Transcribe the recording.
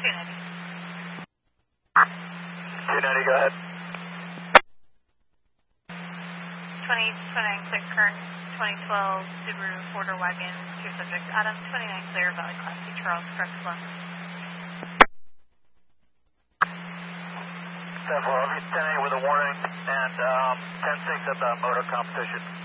290, go ahead. 29 clear current, 2012 Subaru Forder wagon, two subjects, Adam, 29 clear, Valley Class C, Charles, correct slow. 10-4, 10-8 with a warning, and 10-6 at the motor competition.